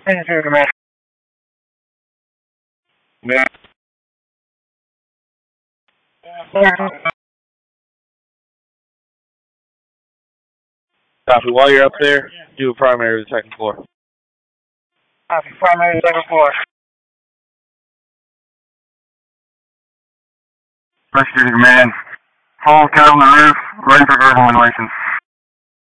Engineer command. Yeah. Copy. While you're up there, do a primary to the second floor. Copy. Primary second floor. Rescue command. Full count on the roof. Ready for earth ventilation.